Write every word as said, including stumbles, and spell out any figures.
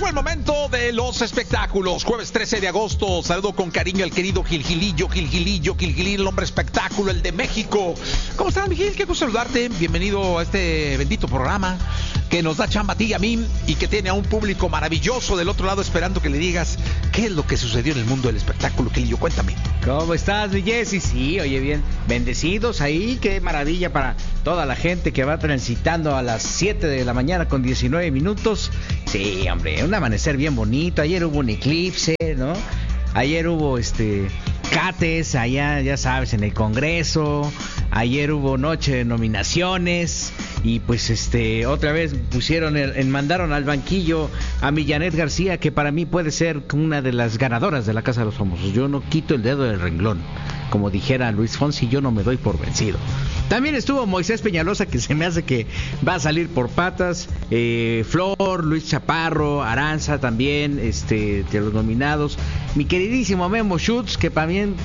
el momento de los espectáculos. Jueves trece de agosto. Saludo con cariño al querido Gilgilillo, Gilgilillo, Gilgilín, el hombre espectáculo, el de México. ¿Cómo estás, Miguel? Qué gusto saludarte. Bienvenido a este bendito programa que nos da chamba a ti y a mí y que tiene a un público maravilloso del otro lado esperando que le digas qué es lo que sucedió en el mundo del espectáculo. Gilillo, cuéntame. ¿Cómo estás, mi Jessy? Sí, oye, bien. Bendecidos ahí. Qué maravilla para toda la gente que va transitando a las siete de la mañana con diecinueve minutos. Sí, hombre, un amanecer bien bonito. Ayer hubo un eclipse, ¿no? Ayer hubo este cates allá, ya sabes, en el Congreso. Ayer hubo noche de nominaciones. Y pues este otra vez pusieron el, el, mandaron al banquillo a mi Janet García, que para mí puede ser una de las ganadoras de la Casa de los Famosos. Yo no quito el dedo del renglón. Como dijera Luis Fonsi, yo no me doy por vencido. También estuvo Moisés Peñalosa, que se me hace que va a salir por patas. Eh, Flor, Luis Chaparro, Aranza también, este, de los nominados. Mi queridísimo Memo Schutz, que también